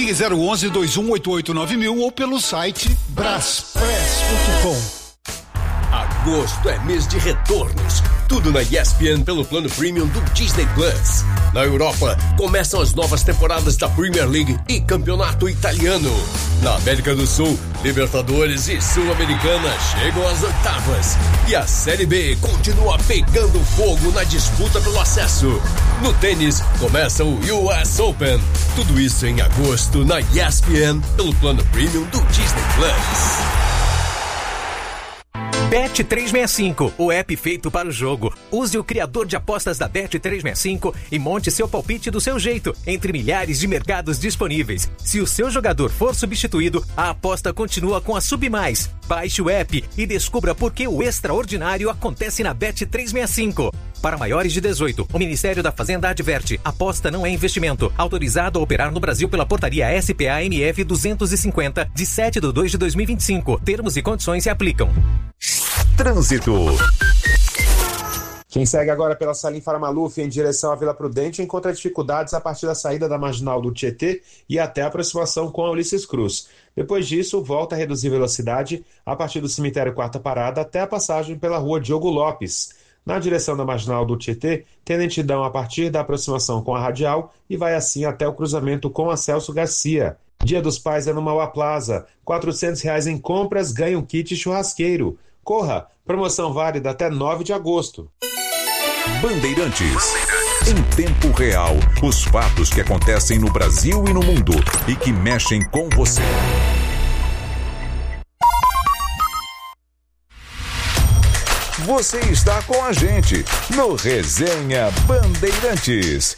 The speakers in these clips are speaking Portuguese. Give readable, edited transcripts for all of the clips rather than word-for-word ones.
Ligue 011-2188-9000 ou pelo site braspress.com. Agosto é mês de retornos. Tudo na ESPN pelo plano premium do Disney Plus. Na Europa, começam as novas temporadas da Premier League e Campeonato Italiano. Na América do Sul, Libertadores e Sul-Americana chegam às oitavas. E a Série B continua pegando fogo na disputa pelo acesso. No tênis, começa o US Open. Tudo isso em agosto na ESPN pelo plano premium do Disney Plus. Bet365, o app feito para o jogo. Use o criador de apostas da Bet365 e monte seu palpite do seu jeito, entre milhares de mercados disponíveis. Se o seu jogador for substituído, a aposta continua com a Submais. Baixe o app e descubra por que o extraordinário acontece na Bet365. Para maiores de 18, o Ministério da Fazenda adverte: aposta não é investimento. Autorizado a operar no Brasil pela portaria SPA-MF 250, de 7/2/2025. Termos e condições se aplicam. Trânsito. Quem segue agora pela Salim Faramaluf em direção à Vila Prudente encontra dificuldades a partir da saída da marginal do Tietê e até a aproximação com a Ulisses Cruz. Depois disso, volta a reduzir velocidade a partir do cemitério Quarta Parada até a passagem pela rua Diogo Lopes. Na direção da marginal do Tietê, tem lentidão a partir da aproximação com a Radial e vai assim até o cruzamento com a Celso Garcia. Dia dos Pais é no Mauá Plaza. R$ 400 em compras, ganha um kit churrasqueiro. Corra! Promoção válida até 9 de agosto. Bandeirantes. Em tempo real, os fatos que acontecem no Brasil e no mundo e que mexem com você. Você está com a gente no Resenha Bandeirantes.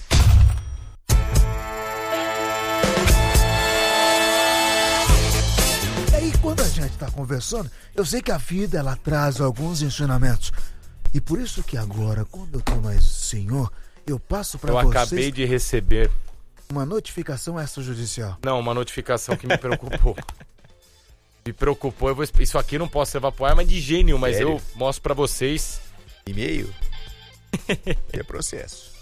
E aí, quando a gente está conversando, eu sei que a vida ela traz alguns ensinamentos. E por isso que agora, quando eu tô mais senhor, eu passo para vocês... Eu acabei de receber... uma notificação extrajudicial. Não, uma notificação que me preocupou. Me preocupou, isso aqui não posso levar pro ar, mas de gênio, mas sério? Eu mostro pra vocês. E-mail? É processo.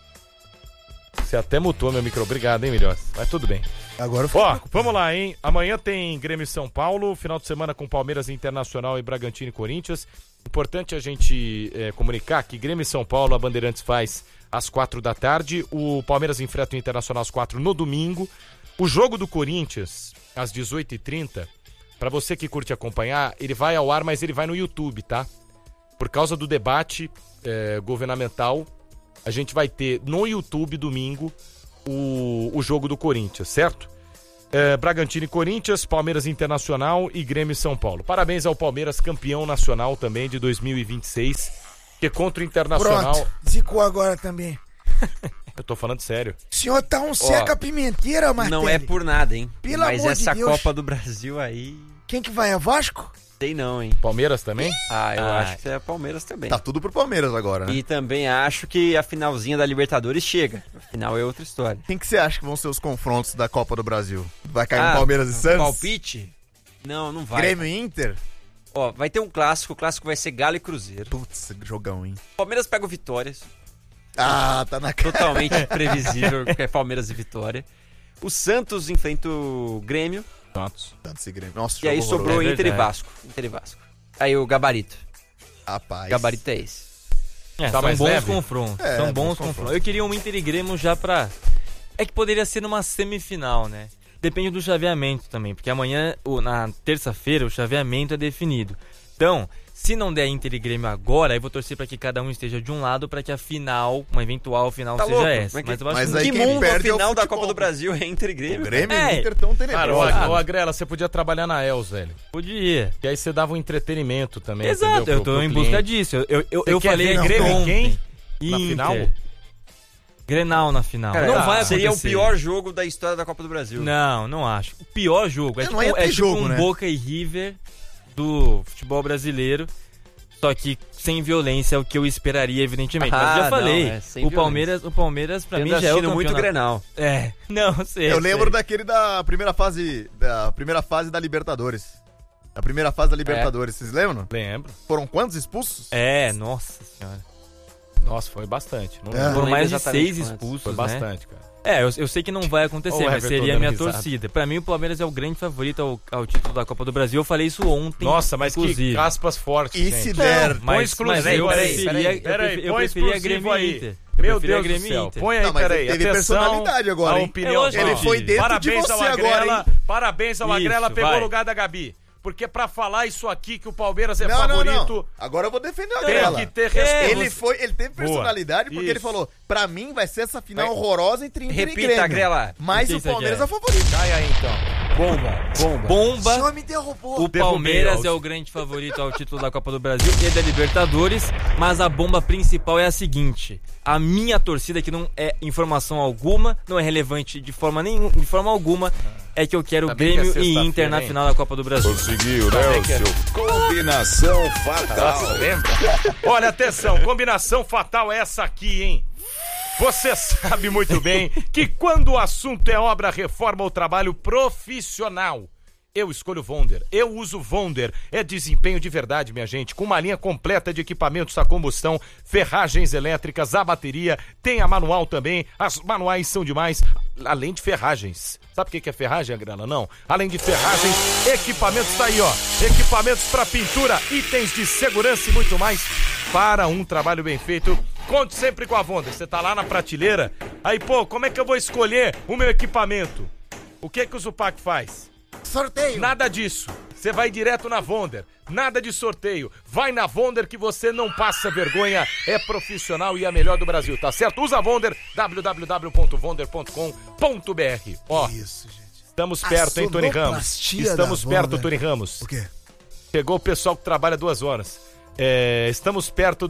Você até mutou meu micro, obrigado, hein, Milhões? Mas tudo bem. Agora Ó, vamos lá, hein? Amanhã tem Grêmio e São Paulo, final de semana com Palmeiras Internacional e Bragantino e Corinthians. Importante a gente comunicar que Grêmio e São Paulo, a Bandeirantes faz às 4 da tarde, o Palmeiras enfrenta o Internacional às 4 no domingo. O jogo do Corinthians, às 18h30, pra você que curte acompanhar, ele vai ao ar, mas ele vai no YouTube, tá? Por causa do debate governamental, a gente vai ter no YouTube, domingo, o jogo do Corinthians, certo? Bragantino e Corinthians, Palmeiras Internacional e Grêmio e São Paulo. Parabéns ao Palmeiras, campeão nacional também de 2026, que contra o Internacional... Pronto, zicou agora também. Eu tô falando sério. O senhor tá um seca-pimenteira, Martelli. Não é por nada, hein? Pelo Mas amor essa de Deus. Copa do Brasil aí... Quem que vai? É Vasco? Sei não, hein? Palmeiras também? Eu acho que é Palmeiras também. Tá tudo pro Palmeiras agora, né? E também acho que a finalzinha da Libertadores chega. Afinal é outra história. Quem que você acha que vão ser os confrontos da Copa do Brasil? Vai cair no Palmeiras e Santos? Palpite? Não vai. Grêmio e Inter? Ó, vai ter um clássico. O clássico vai ser Galo e Cruzeiro. Putz, jogão, hein? Palmeiras pega o Vitória. Tá na cara. Totalmente previsível que é Palmeiras e Vitória. O Santos enfrenta o Grêmio. Santos e Grêmio. Nossa, e aí sobrou Inter e Vasco. Aí o gabarito. Rapaz. Gabarito é esse. São bons confrontos. São bons confrontos. Eu queria um Inter e Grêmio já pra... É que poderia ser numa semifinal, né? Depende do chaveamento também, porque amanhã, na terça-feira, o chaveamento é definido. Então, se não der Inter e Grêmio agora, aí vou torcer pra que cada um esteja de um lado pra que a final, uma eventual final, seja louco? essa. Mas eu acho que mundo a final da Copa do Brasil é Inter e Grêmio? O Grêmio e o Inter tão tenebrosos. Cara, ô Agrela, você podia trabalhar na Els, velho. Podia. E aí você dava um entretenimento também. Exato, entendeu? eu tô em busca disso. Eu falei ver Grêmio ontem. Na final? Grenal na final. Cara, não vai acontecer. Seria o pior jogo da história da Copa do Brasil. Não acho. O pior jogo é tipo jogo, um né? Boca e River do futebol brasileiro, só que sem violência, é o que eu esperaria, evidentemente. Mas eu já falei, o Palmeiras pra mim já é o campeonato. Muito Grenal. Não sei. Eu lembro daquele da primeira fase da Libertadores. A primeira fase da Libertadores, vocês lembram? Lembro. Foram quantos expulsos? Nossa senhora. Nossa, foi bastante. Foram mais de 6 expulsos, Foi bastante, cara. Eu sei que não vai acontecer, mas seria a minha torcida. Pra mim, o Palmeiras é o grande favorito ao título da Copa do Brasil. Eu falei isso ontem. Nossa, mas inclusive. Que aspas fortes, e se der? Mas eu preferia Grêmio e Inter. Meu Deus do céu. Põe aí, peraí. Teve personalidade agora, hein? Opinião. Ele foi dentro de você agora, hein? Parabéns ao Agrela, pegou o lugar da Gabi. Porque pra falar isso aqui que o Palmeiras é favorito... Não. Agora eu vou defender o Agrela. Tem que ter respeito. Ele teve personalidade porque ele falou, pra mim vai ser essa final horrorosa entre Inter e Grêmio. Repita, Agrela. Mas o Palmeiras é o favorito. Cai aí, então. Bomba. O senhor me derrubou. O Palmeiras é o grande favorito ao título da Copa do Brasil e da Libertadores, mas a bomba principal é a seguinte: a minha torcida, que não é informação alguma, não é relevante de forma alguma, é que eu quero Grêmio e Inter na final da Copa do Brasil. Conseguiu, né, seu combinação fatal. Nossa, lembra? Olha, atenção, combinação fatal é essa aqui, hein? Você sabe muito bem que quando o assunto é obra, reforma ou trabalho profissional, eu escolho Vonder. Eu uso Vonder. É desempenho de verdade, minha gente. Com uma linha completa de equipamentos a combustão, ferragens elétricas, a bateria, tem a manual também. As manuais são demais, além de ferragens. Sabe o que é ferragem, Agrela? Não. Além de ferragens, equipamentos tá aí, ó. Equipamentos para pintura, itens de segurança e muito mais para um trabalho bem feito. Conte sempre com a Vonder. Você tá lá na prateleira, aí, como é que eu vou escolher o meu equipamento? O que o Zupac faz? Sorteio. Nada disso. Você vai direto na Vonder. Nada de sorteio. Vai na Vonder que você não passa vergonha. É profissional e a melhor do Brasil, tá certo? Usa a Vonder, www.vonder.com.br. Ó, isso, gente. Estamos perto, hein, Tony Ramos? Estamos perto, Tony Ramos. O quê? Chegou o pessoal que trabalha 2 horas. Estamos perto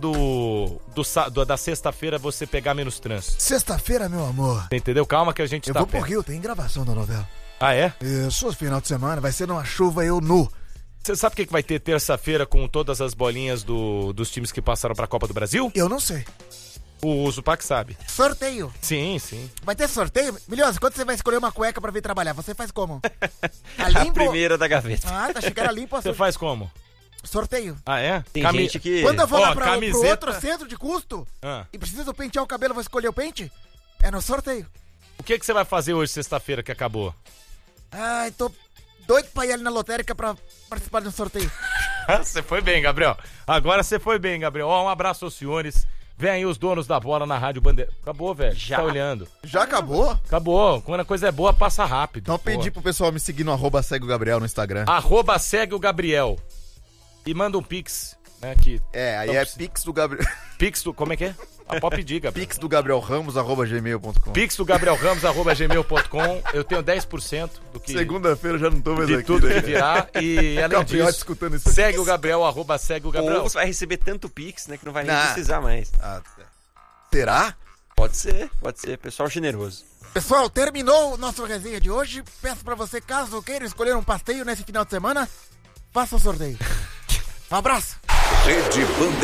da sexta-feira você pegar menos trânsito. Sexta-feira, meu amor. Entendeu? Calma que a gente tá perto. Eu vou pro Rio, tem gravação da novela. Ah, é? Isso, final de semana, vai ser numa chuva eu nu. Você sabe o que vai ter terça-feira com todas as bolinhas dos times que passaram pra Copa do Brasil? Eu não sei. O Zupac sabe. Sorteio. Sim. Vai ter sorteio? Milhosa, quando você vai escolher uma cueca pra vir trabalhar, você faz como? A primeira da gaveta. Ah, tá chegando limpo. Você faz como? Sorteio. Ah, é? Tem gente que... Quando eu vou lá pro outro centro de custo e preciso pentear o cabelo, vou escolher o pente? É no sorteio. O que você vai fazer hoje, sexta-feira, que acabou? Ai, tô doido pra ir ali na lotérica pra participar de um sorteio. Você foi bem, Gabriel. Agora você foi bem, Gabriel. Ó, um abraço aos senhores. Vem aí os donos da bola na Rádio Bandeira. Acabou, velho. Já. Tá olhando. Já acabou? Acabou. Quando a coisa é boa, passa rápido. Então pedi pro pessoal me seguir no @segue o Gabriel no Instagram. @segue o Gabriel. E manda um pix, né? Aí é Pix do Gabriel. Pix do... Como é que é? Pode pedir, Gabriel. Pix do Gabriel Ramos, @gmail.com. Pix do Gabriel Ramos, @gmail.com. Eu tenho 10% do que... Segunda-feira eu já não tô mais aqui. De tudo que virar. E além disso, escutando isso. segue o Gabriel, @segue o Gabriel. Ou você vai receber tanto Pix, né, que não vai nem precisar mais. Será? Pode ser. Pessoal generoso. Pessoal, terminou o nosso resenha de hoje. Peço pra você, caso queira escolher um passeio nesse final de semana, faça o sorteio. Um abraço. Rede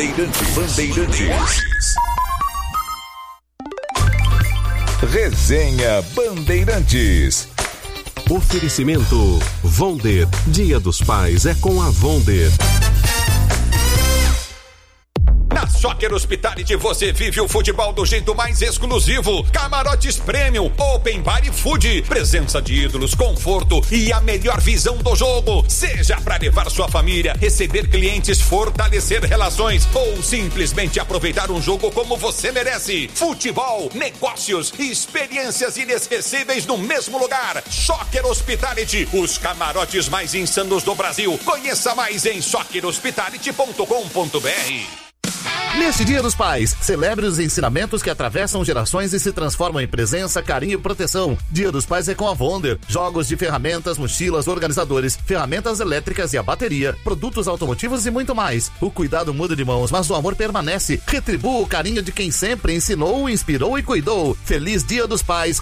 Bandeirantes. Resenha Bandeirantes. Oferecimento Vonder. Dia dos Pais é com a Vonder. Na Soccer Hospitality você vive o futebol do jeito mais exclusivo. Camarotes Premium, Open Bar e Food. Presença de ídolos, conforto e a melhor visão do jogo. Seja para levar sua família, receber clientes, fortalecer relações ou simplesmente aproveitar um jogo como você merece. Futebol, negócios e experiências inesquecíveis no mesmo lugar. Soccer Hospitality, os camarotes mais insanos do Brasil. Conheça mais em soccerhospitality.com.br. Neste Dia dos Pais, celebre os ensinamentos que atravessam gerações e se transformam em presença, carinho e proteção. Dia dos Pais é com a Vonder. Jogos de ferramentas, mochilas, organizadores, ferramentas elétricas e a bateria, produtos automotivos e muito mais. O cuidado muda de mãos, mas o amor permanece. Retribua o carinho de quem sempre ensinou, inspirou e cuidou. Feliz Dia dos Pais